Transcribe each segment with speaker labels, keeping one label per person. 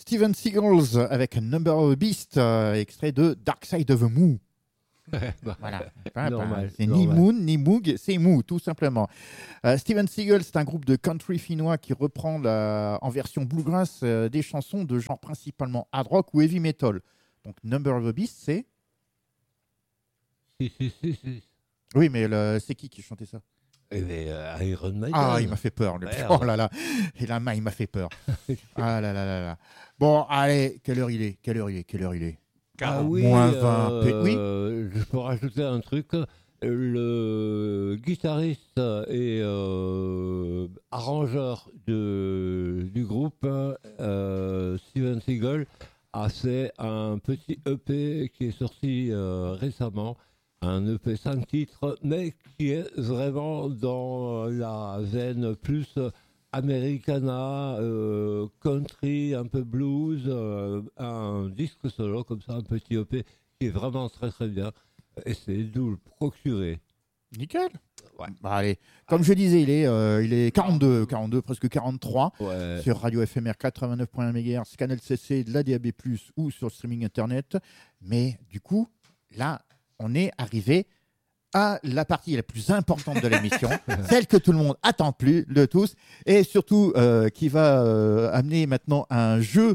Speaker 1: Steven Seagulls avec Number of a Beast, extrait de Dark Side of the Moon. Voilà.
Speaker 2: Normal,
Speaker 1: C'est
Speaker 2: normal.
Speaker 1: ni Moon ni Moog, c'est Moo, tout simplement. Steven Seagal, c'est un groupe de country finnois qui reprend en version bluegrass des chansons de genre principalement hard rock ou heavy metal. Donc Number of a Beast, c'est...
Speaker 2: Si.
Speaker 1: Oui, mais c'est qui chantait ça?
Speaker 2: Eh bien, Iron Maiden.
Speaker 1: Ah, il m'a fait peur. Oh là là. Et la main, il m'a fait peur. Ah là là là là. Bon, allez, quelle heure il est?
Speaker 2: Ah oui,
Speaker 1: Moins 20. Oui.
Speaker 2: Je peux rajouter un truc. Le guitariste et arrangeur du groupe, Steven Seagal, a fait un petit EP qui est sorti récemment. Un EP 5 titres, mais qui est vraiment dans la veine plus americana, country, un peu blues, un disque solo comme ça, un petit EP qui est vraiment très très bien. Essayez de vous le procurer.
Speaker 1: Nickel.
Speaker 2: Ouais.
Speaker 1: Bah, allez. Comme je disais, il est 42, presque 43
Speaker 2: Ouais.
Speaker 1: sur Radio FMR 89.1 MHz, Canal CC, de la DAB+, ou sur le streaming internet. Mais du coup, là, on est arrivé à la partie la plus importante de l'émission, celle que tout le monde attend de tous, et surtout qui va amener maintenant un jeu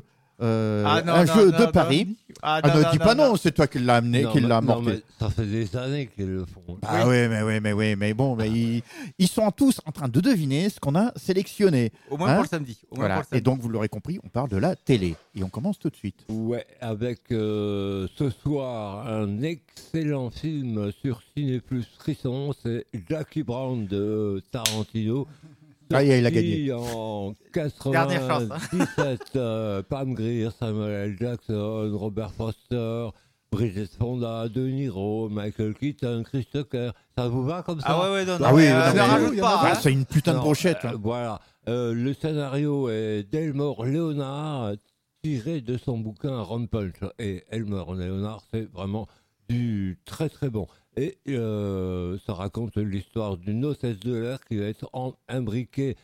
Speaker 1: de Paris. Ne dis pas non, c'est toi qui l'as amené, qui l'a amorté.
Speaker 2: Ça fait des années qu'ils le font.
Speaker 1: Ah oui, mais bon, ils sont tous en train de deviner ce qu'on a sélectionné.
Speaker 3: Au moins pour le samedi.
Speaker 1: Voilà. Et donc, vous l'aurez compris, on parle de la télé. Et on commence tout de suite.
Speaker 2: Ouais, avec ce soir un excellent film sur Ciné Plus Frisson, c'est Jackie Brown de Tarantino.
Speaker 1: Ah, il a gagné.
Speaker 2: En
Speaker 3: Dernière chance,
Speaker 2: 97, Pam Grier, Samuel L. Jackson, Robert Foster, Bridget Fonda, De Niro, Michael Keaton, Chris Tucker. Ça vous va comme ça?
Speaker 3: Ah ouais, non.
Speaker 1: Ah oui,
Speaker 3: ne rajoute pas.
Speaker 1: C'est une putain de brochette.
Speaker 2: Voilà. Le scénario est d'Elmore Leonard, tiré de son bouquin Rum Punch. Et Elmore Leonard, c'est vraiment du très très bon. Et ça raconte l'histoire d'une hôtesse de l'air qui va être imbriquée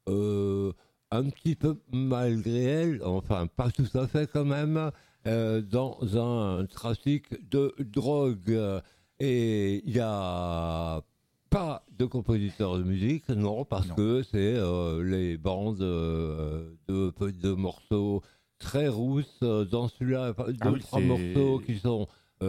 Speaker 2: un petit peu malgré elle, enfin pas tout à fait quand même, dans un trafic de drogue. Et il n'y a pas de compositeur de musique, non, parce que c'est les bandes de morceaux très rousses. Dans celui-là, trois morceaux qui sont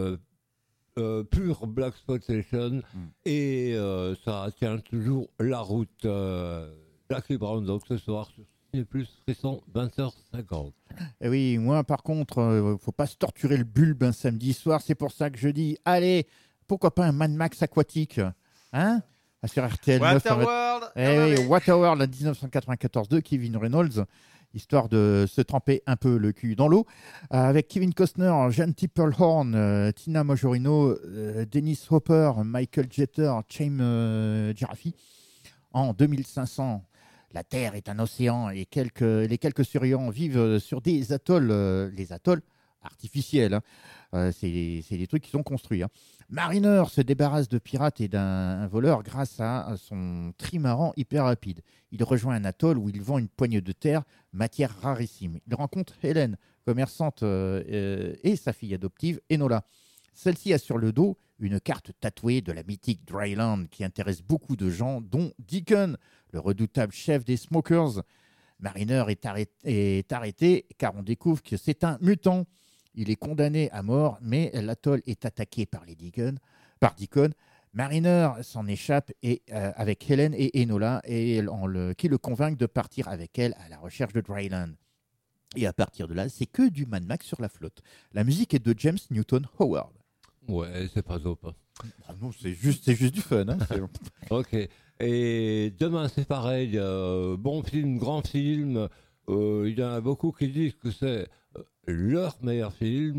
Speaker 2: pure Blaxploitation et ça tient toujours la route. Jackie Brown, donc ce soir sur Ciné Plus Frisson, 20h50.
Speaker 1: Et oui, moi par contre, faut pas se torturer le bulbe un samedi soir, c'est pour ça que je dis, allez, pourquoi pas un Mad Max aquatique, hein, sur RTL 9.
Speaker 3: Waterworld.
Speaker 1: Oui, Waterworld, la 1994 de Kevin Reynolds, histoire de se tremper un peu le cul dans l'eau, avec Kevin Costner, Jeanne Tipplehorn, Tina Majorino, Dennis Hopper, Michael Jeter, Chaim Giraffi. En 2500, la Terre est un océan et les quelques survivants vivent sur des atolls, les atolls artificiels. Hein. C'est des trucs qui sont construits. Hein. Mariner se débarrasse de pirates et d'un voleur grâce à son trimaran hyper rapide. Il rejoint un atoll où il vend une poignée de terre, matière rarissime. Il rencontre Hélène, commerçante, et sa fille adoptive, Enola. Celle-ci a sur le dos une carte tatouée de la mythique Dryland qui intéresse beaucoup de gens, dont Deacon, le redoutable chef des Smokers. Mariner est arrêté car on découvre que c'est un mutant. Il est condamné à mort, mais l'atoll est attaqué par Deacon. Mariner s'en échappe avec Hélène et Enola qui le convainquent de partir avec elle à la recherche de Dryland. Et à partir de là, c'est que du Mad Max sur la flotte. La musique est de James Newton Howard.
Speaker 2: Ouais, c'est pas top.
Speaker 1: Ah non, c'est juste du fun. Hein.
Speaker 2: Ok. Et demain, c'est pareil. Bon film, grand film. Il y en a beaucoup qui disent que c'est leur meilleur film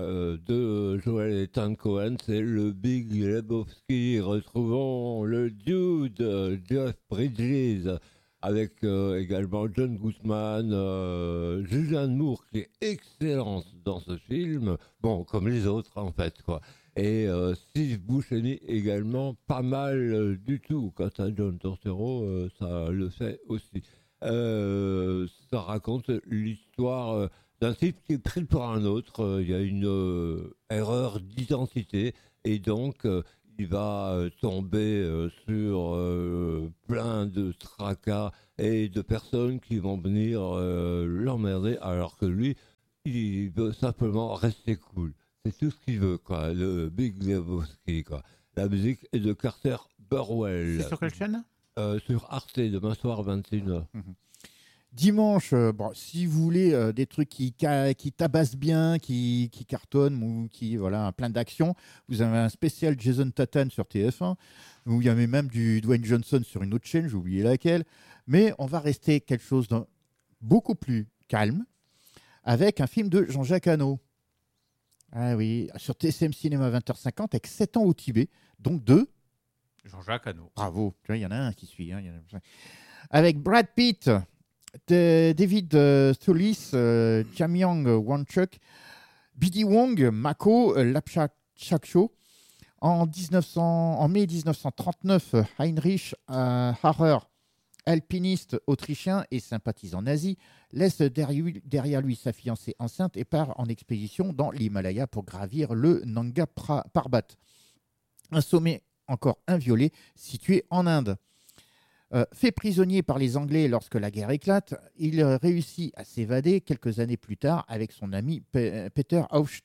Speaker 2: de Joel et Ethan Coen. C'est le Big Lebowski. Retrouvons le dude, Jeff Bridges, avec également John Goodman, Julianne Moore, qui est excellente dans ce film. Bon, comme les autres, en fait, quoi. Et Steve Buscemi également, pas mal du tout. Quant à John Turturro, ça le fait aussi. Ça raconte l'histoire d'un type qui est pris pour un autre. Il y a une erreur d'identité et donc il va tomber sur plein de tracas et de personnes qui vont venir l'emmerder alors que lui, il veut simplement rester cool. C'est tout ce qu'il veut, quoi. Le Big Lebowski, quoi. La musique est de Carter Burwell.
Speaker 3: C'est sur quelle chaîne?
Speaker 2: Sur Arte, demain soir, 21h.
Speaker 1: Dimanche, si vous voulez des trucs qui tabassent bien, qui cartonnent ou qui voilà plein d'action, vous avez un spécial Jason Statham sur TF1 où il y avait même du Dwayne Johnson sur une autre chaîne, j'ai oublié laquelle. Mais on va rester quelque chose de beaucoup plus calme avec un film de Jean-Jacques Hano. Ah oui, sur TCM Cinéma 20h50 avec 7 ans au Tibet, donc deux.
Speaker 3: Jean-Jacques Hano.
Speaker 1: Bravo, tu vois, il y en a un qui suit. Hein, avec Brad Pitt, David Thewlis, Jamyang Wanchuk, B.D. Wong, Mako Lapchakcho. En mai 1939, Heinrich Harrer, alpiniste autrichien et sympathisant nazi, laisse derrière lui sa fiancée enceinte et part en expédition dans l'Himalaya pour gravir le Nanga Parbat, un sommet encore inviolé situé en Inde. Fait prisonnier par les Anglais lorsque la guerre éclate, il réussit à s'évader quelques années plus tard avec son ami Peter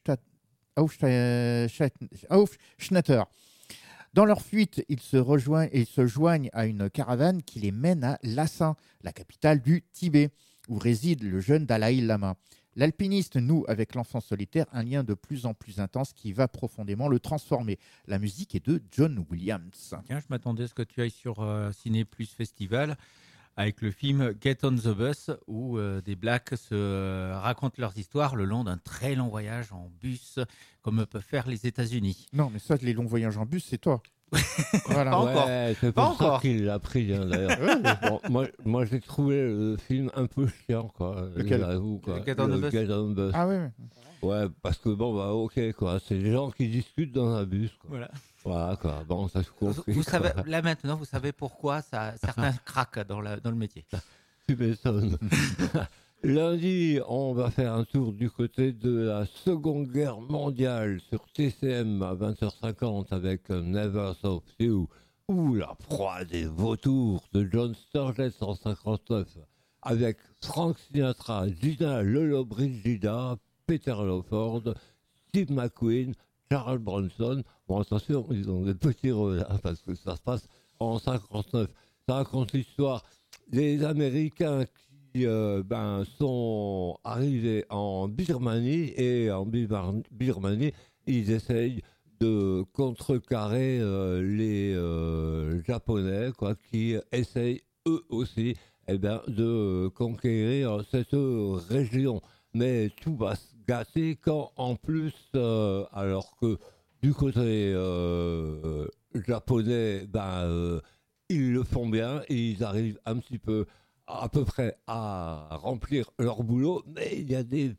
Speaker 1: Aufschnatter. Dans leur fuite, ils se joignent à une caravane qui les mène à Lhasa, la capitale du Tibet, où réside le jeune Dalai Lama. L'alpiniste noue avec l'enfant solitaire un lien de plus en plus intense qui va profondément le transformer. La musique est de John Williams.
Speaker 4: Tiens, je m'attendais à ce que tu ailles sur Ciné Plus Festival avec le film Get on the Bus où des blacks se racontent leurs histoires le long d'un très long voyage en bus comme peuvent faire les États-Unis.
Speaker 1: Non, mais ça, les longs voyages en bus, c'est toi. Voilà.
Speaker 3: Pas encore.
Speaker 2: Ouais, c'est
Speaker 3: Pas
Speaker 2: pour ça
Speaker 3: encore.
Speaker 2: qu'il l'a pris, hein, d'ailleurs. Bon, moi, j'ai trouvé le film un peu chiant, quoi.
Speaker 1: Lequel?
Speaker 2: J'avoue, quoi.
Speaker 3: Get on the
Speaker 2: Le
Speaker 3: Bus.
Speaker 2: Get on the Bus.
Speaker 1: Ah oui.
Speaker 2: Ouais, parce que bon, bah, ok, quoi. C'est les gens qui discutent dans un bus, quoi.
Speaker 4: Voilà.
Speaker 2: Voilà, quoi. Bon, ça se compris.
Speaker 4: Vous
Speaker 2: quoi.
Speaker 4: savez, là maintenant, vous savez pourquoi certains craquent dans le métier.
Speaker 2: Tu m'étonnes. Lundi, on va faire un tour du côté de la Seconde Guerre mondiale sur TCM à 20h50 avec Never Stop You ou La proie des vautours de John Sturges en 59 avec Frank Sinatra, Gina Lollobrigida, Peter Lawford, Steve McQueen, Charles Bronson. Bon, attention, ils ont des petits rôles là, parce que ça se passe en 59. Ça raconte l'histoire des Américains qui sont arrivés en Birmanie et en Birmanie, ils essayent de contrecarrer les Japonais quoi, qui essayent eux aussi de conquérir cette région. Mais tout va se gâter quand en plus, alors que du côté japonais, ils le font bien, ils arrivent un petit peu à peu près à remplir leur boulot, mais il y a des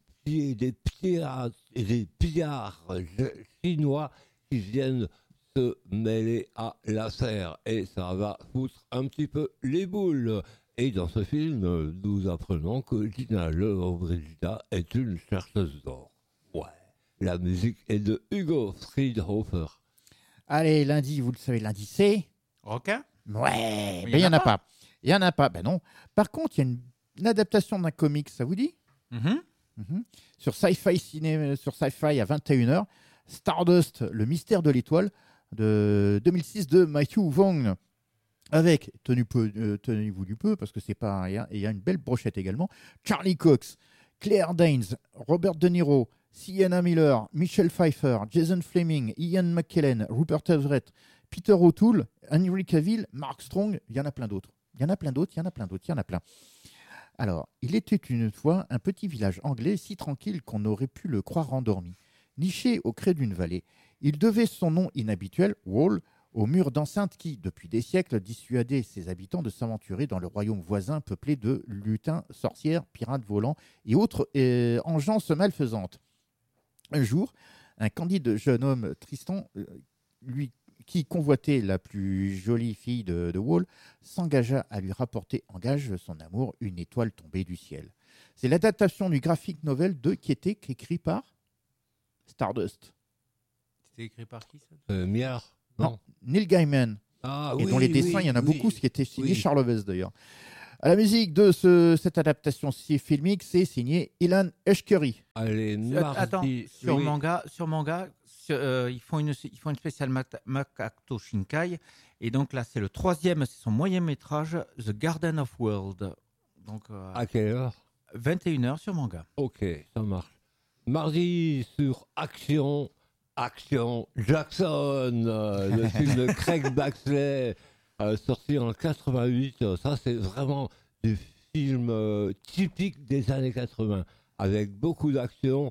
Speaker 2: pillards chinois qui viennent se mêler à l'affaire et ça va foutre un petit peu les boules. Et dans ce film, nous apprenons que Gina Lollobrigida est une chercheuse d'or. Ouais, la musique est de Hugo Friedhofer.
Speaker 1: Allez, lundi, vous le savez, lundi c'est...
Speaker 3: Requin?
Speaker 1: Ouais,
Speaker 3: Mais
Speaker 1: mais il n'y en a pas. Il n'y en a pas, ben non. Par contre, il y a une adaptation d'un comic, ça vous dit? Sur Sci-Fi à 21h, Stardust, le mystère de l'étoile, de 2006 de Matthew Vaughn. Avec, tenez-vous du peu, parce que c'est pas rien, et il y a une belle brochette également, Charlie Cox, Claire Danes, Robert De Niro, Sienna Miller, Michelle Pfeiffer, Jason Fleming, Ian McKellen, Rupert Everett, Peter O'Toole, Henry Cavill, Mark Strong, il y en a plein d'autres. Il y en a plein. Alors, il était une fois un petit village anglais si tranquille qu'on aurait pu le croire endormi. Niché au creux d'une vallée, il devait son nom inhabituel, Wall, au mur d'enceinte qui, depuis des siècles, dissuadait ses habitants de s'aventurer dans le royaume voisin peuplé de lutins, sorcières, pirates volants et autres engeances malfaisantes. Un jour, un candide jeune homme, Tristan, qui convoitait la plus jolie fille de Wall, s'engagea à lui rapporter en gage son amour, une étoile tombée du ciel. C'est l'adaptation du graphic novel qui était écrit par Stardust.
Speaker 4: C'était écrit par qui ça
Speaker 2: Miard.
Speaker 1: Non, Neil Gaiman.
Speaker 2: Ah,
Speaker 1: Et
Speaker 2: oui,
Speaker 1: dont les dessins, il y en a
Speaker 2: oui,
Speaker 1: beaucoup, ce qui était signé
Speaker 2: oui.
Speaker 1: Charles Ovez d'ailleurs. À la musique de cette adaptation filmique, c'est signé Ilan Eshkeri.
Speaker 2: Allez,
Speaker 4: Attends,
Speaker 2: mardi.
Speaker 4: sur
Speaker 2: oui.
Speaker 4: manga, ils font une spéciale Makoto Shinkai. Et donc là, c'est le 3e, c'est son moyen métrage, The Garden of World. Donc
Speaker 2: À quelle heure?
Speaker 4: 21h sur manga.
Speaker 2: Ok, ça marche. Mardi sur Action Jackson, le film de Craig Baxley, sorti en 88. Ça, c'est vraiment du film typique des années 80, avec beaucoup d'action.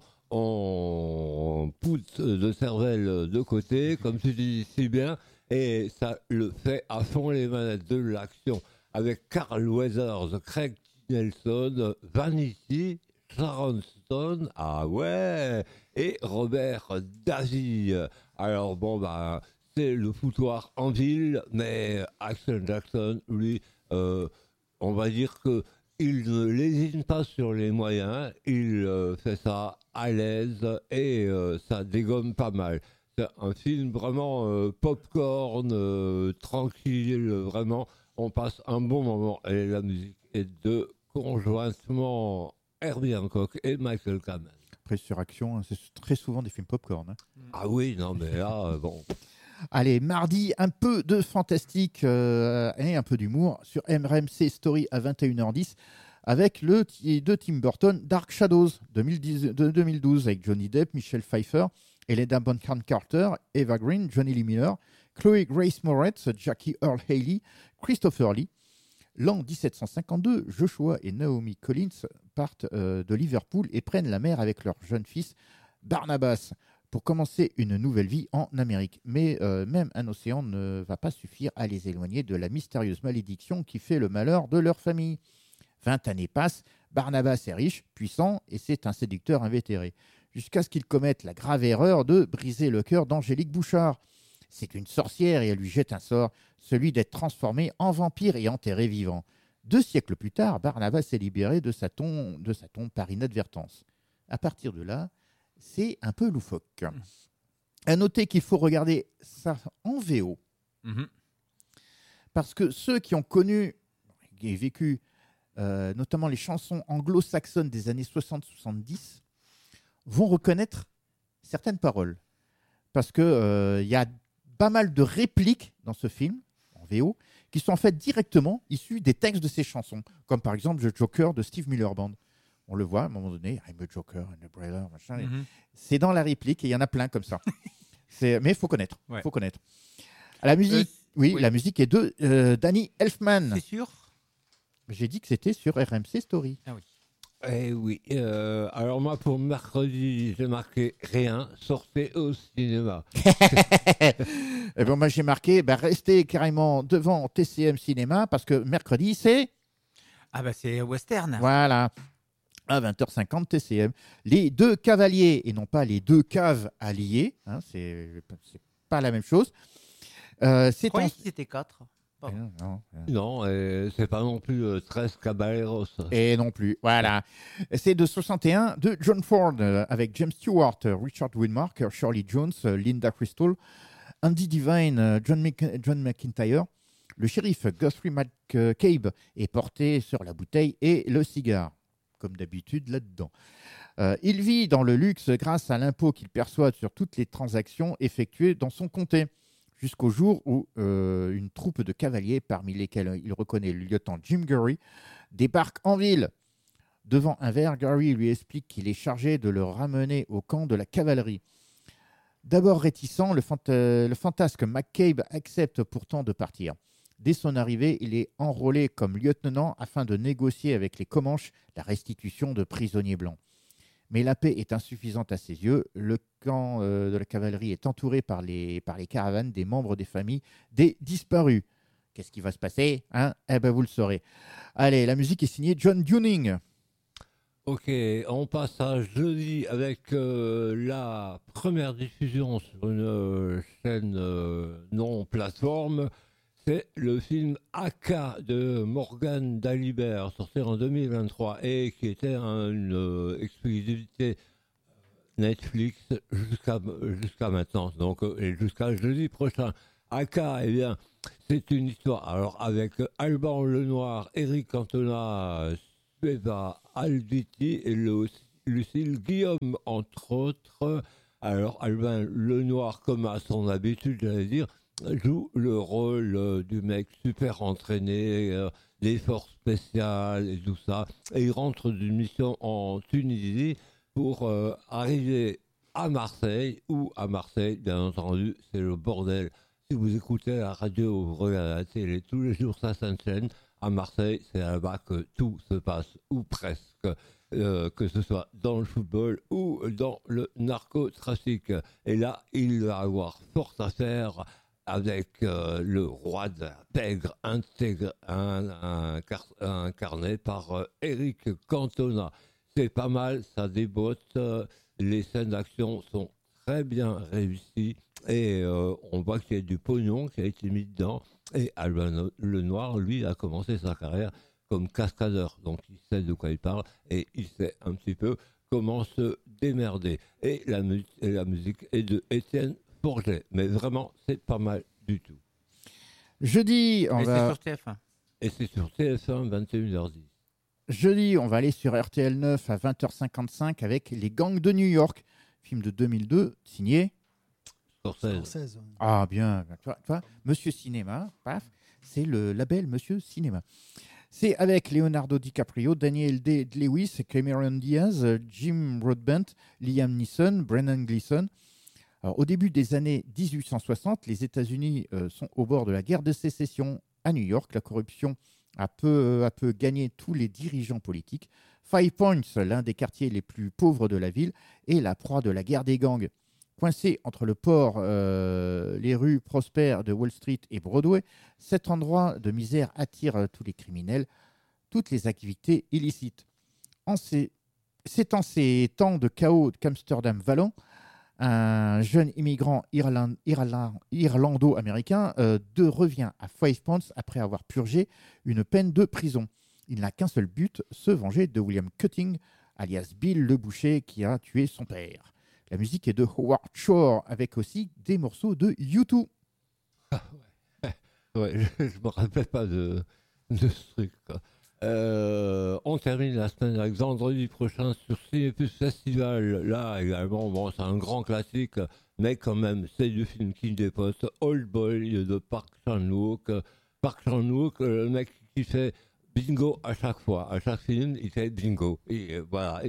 Speaker 2: On pousse de cervelle de côté, comme tu dis si bien, et ça le fait à fond les manettes de l'action, avec Carl Weathers, Craig Nelson, Vanity, Sharon Stone, ah ouais, et Robert Davi. Alors bon, bah, c'est le foutoir en ville, mais Action Jackson, lui, on va dire que il ne lésine pas sur les moyens, il fait ça à l'aise et ça dégomme pas mal. C'est un film vraiment popcorn, tranquille, vraiment, on passe un bon moment et la musique est de conjointement Herbie Hancock et Michael Kamen.
Speaker 1: Après, sur Action, hein, c'est très souvent des films popcorn. Hein.
Speaker 2: Ah oui, non mais là, bon.
Speaker 1: Allez, mardi, un peu de fantastique et un peu d'humour sur RMC Story à 21h10 avec le de Tim Burton Dark Shadows de 2012 avec Johnny Depp, Michelle Pfeiffer, Helena Bonham Carter, Eva Green, Johnny Lee Miller, Chloe Grace Moretz, Jackie Earl Haley, Christopher Lee. L'an 1752, Joshua et Naomi Collins partent de Liverpool et prennent la mer avec leur jeune fils Barnabas pour commencer une nouvelle vie en Amérique. Mais même un océan ne va pas suffire à les éloigner de la mystérieuse malédiction qui fait le malheur de leur famille. 20 années passent, Barnabas est riche, puissant et c'est un séducteur invétéré, jusqu'à ce qu'il commette la grave erreur de briser le cœur d'Angélique Bouchard. C'est une sorcière et elle lui jette un sort, celui d'être transformé en vampire et enterré vivant. 2 siècles plus tard, Barnabas est libéré de sa tombe par inadvertance. À partir de là, c'est un peu loufoque. À noter qu'il faut regarder ça en VO. Parce que ceux qui ont connu et vécu notamment les chansons anglo-saxonnes des années 60-70 vont reconnaître certaines paroles. Parce qu'il y a pas mal de répliques dans ce film, en VO, qui sont en fait directement issues des textes de ces chansons. Comme par exemple The Joker de Steve Miller Band. On le voit à un moment donné, I'm a Joker, I'm a brother, machin. C'est dans la réplique et il y en a plein comme ça. Mais il faut connaître. Faut connaître. À la musique, oui, la musique est de Danny Elfman.
Speaker 4: C'est sûr?
Speaker 1: J'ai dit que c'était sur RMC Story.
Speaker 4: Ah oui.
Speaker 2: Eh oui. Alors moi, pour mercredi, j'ai marqué rien. Sortez au cinéma.
Speaker 1: Et bon, moi, j'ai marqué restez carrément devant TCM Cinéma parce que mercredi, c'est...
Speaker 4: Ah bah c'est western.
Speaker 1: Voilà. À 20h50 TCM. Les 2 cavaliers et non pas les 2 caves alliées. Hein, c'est pas la même chose.
Speaker 4: Je croyais qu'ils étaient 4.
Speaker 2: Non, c'est pas non plus 13 caballeros.
Speaker 1: Et non plus, voilà. C'est de 61 de John Ford avec James Stewart, Richard Widmark, Shirley Jones, Linda Crystal, Andy Devine, John McIntyre. Le shérif Guthrie McCabe est porté sur la bouteille et le cigare, comme d'habitude là-dedans. Il vit dans le luxe grâce à l'impôt qu'il perçoit sur toutes les transactions effectuées dans son comté. Jusqu'au jour où une troupe de cavaliers, parmi lesquels il reconnaît le lieutenant Jim Gurry, débarque en ville. Devant un verre, Gurry lui explique qu'il est chargé de le ramener au camp de la cavalerie. D'abord réticent, le fantasque McCabe accepte pourtant de partir. Dès son arrivée, il est enrôlé comme lieutenant afin de négocier avec les Comanches la restitution de prisonniers blancs. Mais la paix est insuffisante à ses yeux. Le camp de la cavalerie est entouré par les caravanes des membres des familles des disparus. Qu'est-ce qui va se passer, hein? Eh ben vous le saurez. Allez, la musique est signée John Dunning.
Speaker 2: Ok, on passe à jeudi avec la première diffusion sur une chaîne non plateforme. c'est le film Aka de Morgan Dalibert, sorti en 2023 et qui était une exclusivité Netflix jusqu'à maintenant, donc et jusqu'à jeudi prochain. Aka, eh bien, c'est une histoire. Alors avec Alban Lenoir, Eric Cantona, Sueva Alviti et Lucille Guillaume, entre autres. Alors Alban Lenoir, comme à son habitude, j'allais dire, joue le rôle du mec super entraîné, des forces spéciales et tout ça. Et il rentre d'une mission en Tunisie pour arriver à Marseille, où à Marseille, bien entendu, c'est le bordel. Si vous écoutez la radio ou vous regardez la télé, tous les jours ça s'enchaîne. À Marseille, c'est là-bas que tout se passe, ou presque, que ce soit dans le football ou dans le narcotrafic. Et là, il va avoir fort à faire avec le roi de la pègre incarné par Eric Cantona. C'est pas mal, ça débotte, les scènes d'action sont très bien réussies et on voit qu'il y a du pognon qui a été mis dedans. Et Alban Lenoir, lui, a commencé sa carrière comme cascadeur, donc il sait de quoi il parle et il sait un petit peu comment se démerder. Et la musique est de Étienne Forget, mais vraiment, c'est pas mal du tout.
Speaker 1: Jeudi,
Speaker 4: Et c'est sur TF1.
Speaker 2: Et c'est sur TF1, 21h10.
Speaker 1: Jeudi, on va aller sur RTL 9 à 20h55 avec Les Gangs de New York, film de 2002, signé
Speaker 2: Scorsese.
Speaker 1: Ah bien, tu vois, Monsieur Cinéma, paf, c'est le label Monsieur Cinéma. C'est avec Leonardo DiCaprio, Daniel Day-Lewis, Cameron Diaz, Jim Broadbent, Liam Neeson, Brendan Gleeson. Alors, au début des années 1860, les États-Unis sont au bord de la guerre de sécession à New York. La corruption a peu à peu gagné tous les dirigeants politiques. Five Points, l'un des quartiers les plus pauvres de la ville, est la proie de la guerre des gangs. Coincé entre le port, les rues prospères de Wall Street et Broadway, cet endroit de misère attire tous les criminels, toutes les activités illicites. C'est en ces temps de chaos qu'Amsterdam Vallon, un jeune immigrant irlando-américain revient à Five Points après avoir purgé une peine de prison. Il n'a qu'un seul but, se venger de William Cutting, alias Bill le boucher, qui a tué son père. La musique est de Howard Shore, avec aussi des morceaux de U2.
Speaker 2: Ouais, je me rappelle pas de ce truc, quoi. On termine la semaine avec vendredi prochain sur Cinéplus Festival. Là également, bon, c'est un grand classique, mais quand même, c'est du film qui dépote. Old Boy de Park Chan-wook. Park Chan-wook, le mec qui fait bingo à chaque fois. À chaque film, il fait bingo. Et voilà,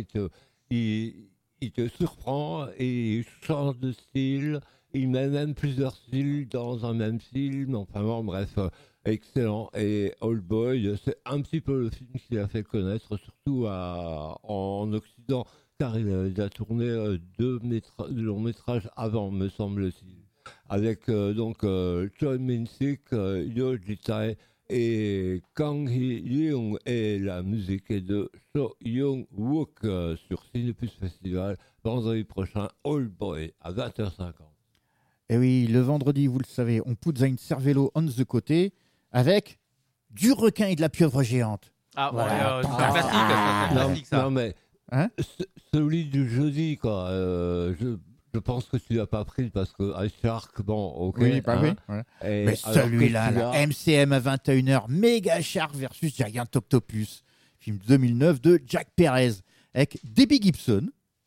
Speaker 2: il te surprend et il change de style. Il met même plusieurs styles dans un même film. Enfin bon, bref, excellent. Et Old Boy, c'est un petit peu le film qui l'a fait connaître, surtout en Occident, car il a déjà tourné deux longs métrages avant, me semble-t-il. Avec donc Choi Min-sik, Yo Ji-tae et Kang Hee-young, et la musique est de So Young-wook sur Cinéplus Festival vendredi prochain. Old Boy à 20h50.
Speaker 1: Et oui, le vendredi, vous le savez, on puzza une cervelo on the côté avec du requin et de la pieuvre géante.
Speaker 3: Ah,
Speaker 1: Voilà.
Speaker 3: c'est un classique, c'est un classique, ça.
Speaker 2: Non, mais
Speaker 1: Hein
Speaker 2: celui du jeudi, quoi. Je pense que tu l'as pas pris parce que Ice Shark, bon, ok.
Speaker 1: Oui, bah
Speaker 2: hein.
Speaker 1: oui. Voilà.
Speaker 2: Et
Speaker 1: Mais
Speaker 2: alors que
Speaker 1: celui-là,
Speaker 2: tu
Speaker 1: là,
Speaker 2: as-
Speaker 1: MCM à 21h, Mega Shark versus Giant Octopus, film 2009 de Jack Perez, avec Debbie Gibson.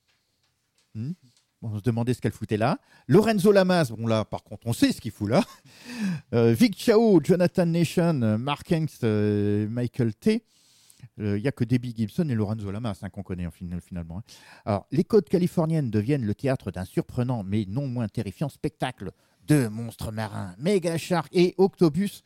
Speaker 1: On se demandait ce qu'elle foutait là. Lorenzo Lamas, bon là, par contre, on sait ce qu'il fout là. Vic Chao, Jonathan Nation, Mark Hanks, Michael T. Il n'y a que Debbie Gibson et Lorenzo Lamas qu'on connaît finalement. Alors, les côtes californiennes deviennent le théâtre d'un surprenant mais non moins terrifiant spectacle de monstres marins, Mega Shark et Octopus.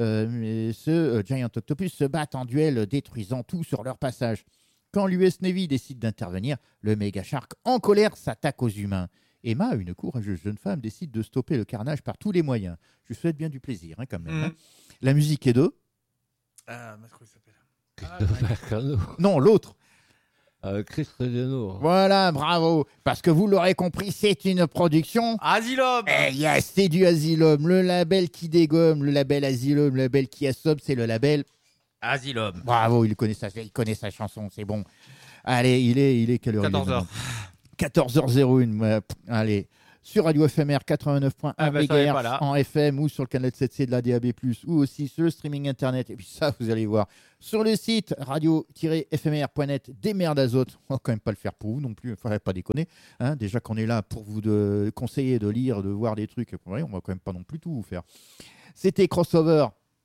Speaker 1: Giant Octopus se battent en duel, détruisant tout sur leur passage. Quand l'US Navy décide d'intervenir, le Mega Shark, en colère, s'attaque aux humains. Emma, une courageuse jeune femme, décide de stopper le carnage par tous les moyens. Je lui souhaite bien du plaisir, quand même. Hein. La musique est de...
Speaker 3: Comment il s'appelle
Speaker 2: Christopher Cano.
Speaker 1: Non, l'autre.
Speaker 2: Chris Redeno.
Speaker 1: Voilà, bravo. Parce que vous l'aurez compris, c'est une production.
Speaker 4: Asylum.
Speaker 1: Yes, c'est du Asylum. Le label qui dégomme, le label Asylum, le label qui assomme, c'est le label.
Speaker 4: Asylum.
Speaker 1: Bravo, il connaît sa chanson, c'est bon. Allez, il est quelle heure
Speaker 4: 14h.
Speaker 1: 14h01. Allez, sur Radio FMR 89.1 MHz en FM ou sur le canal 7C de la DAB+, ou aussi sur le streaming internet. Et puis ça, vous allez voir sur le site radio-fmr.net des mers d'azote. On va quand même pas le faire pour vous non plus, il ne faudrait pas déconner. Hein, déjà qu'on est là pour vous conseiller de lire, de voir des trucs, on va quand même pas non plus tout vous faire. C'était Crossover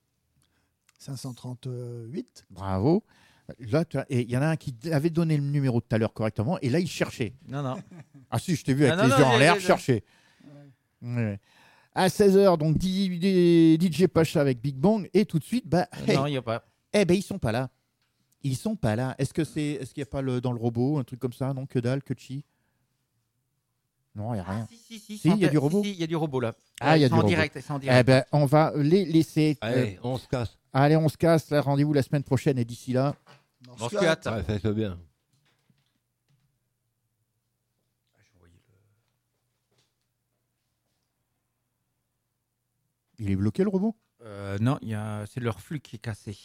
Speaker 5: 538.
Speaker 1: Bravo. Là, il y en a un qui avait donné le numéro tout à l'heure correctement, et là, il cherchait.
Speaker 4: Non.
Speaker 1: Ah si, je t'ai vu avec les yeux en l'air chercher. Ouais. À 16h, donc DJ Pacha avec Big Bang, et tout de suite,
Speaker 4: Non, il n'y a pas.
Speaker 1: ils sont pas là. Ils sont pas là. Est-ce qu'il n'y a pas dans le robot un truc comme ça? Non, que dalle, que chi. Non, il n'y a rien.
Speaker 4: Si,
Speaker 1: il y a du robot.
Speaker 4: Il y a du robot là.
Speaker 1: Ah, il y a du robot.
Speaker 4: C'est en direct.
Speaker 1: On va les laisser.
Speaker 2: Allez, on se casse.
Speaker 1: Allez, on se casse. Là, rendez-vous la semaine prochaine, et d'ici là.
Speaker 4: Dans ce cas,
Speaker 2: Ouais, faites-le bien.
Speaker 1: Il est bloqué le robot?
Speaker 4: Non, c'est leur flux qui est cassé.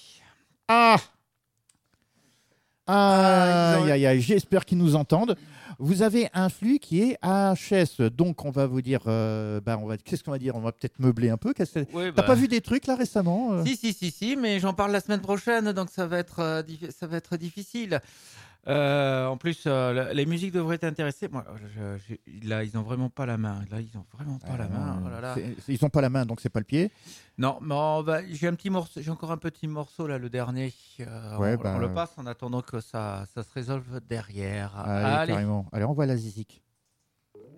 Speaker 1: J'espère qu'ils nous entendent. Vous avez un flux qui est HS, donc on va vous dire, qu'est-ce qu'on va dire? On va peut-être meubler un peu.
Speaker 4: Oui,
Speaker 1: T'as pas vu des trucs là récemment?
Speaker 4: Si, mais j'en parle la semaine prochaine, donc ça va être difficile. En plus, les musiques devraient t'intéresser. Moi, là, ils ont vraiment pas la main. Là, ils ont vraiment pas la main. Oh là là.
Speaker 1: Ils ont pas la main, donc c'est pas le pied.
Speaker 4: Non, mais j'ai un petit morceau. J'ai encore un petit morceau là, le dernier. On le passe en attendant que ça se résolve derrière.
Speaker 1: Allez, carrément. Allez, on voit la zizik.